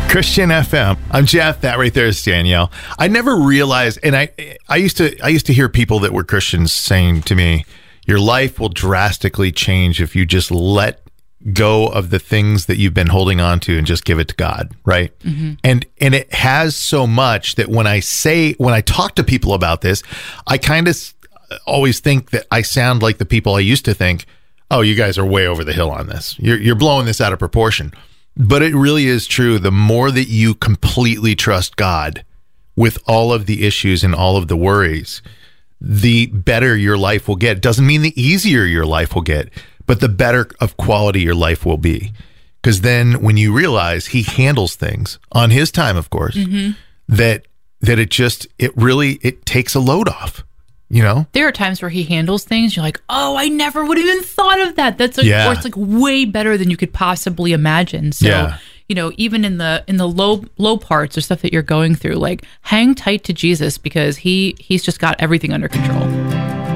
Christian FM. I'm Jeff. That right there is Danielle. I never realized, and I used to hear people that were Christians saying to me, your life will drastically change if you just let go of the things that you've been holding on to and just give it to God, right? Mm-hmm. And it has so much that when I talk to people about this, I kind of always think that I sound like the people I used to think, oh, you guys are way over the hill on this. You're blowing this out of proportion. But it really is true. The more that you completely trust God with all of the issues and all of the worries, the better your life will get. It doesn't mean the easier your life will get, but the better of quality your life will be. Because then when you realize he handles things on his time, of course, mm-hmm. that it takes a load off. You know, there are times where he handles things. You're like, oh, I never would have even thought of that. That's like, or it's like way better than you could possibly imagine. So, you know, even in the low parts or stuff that you're going through, like hang tight to Jesus because he's just got everything under control.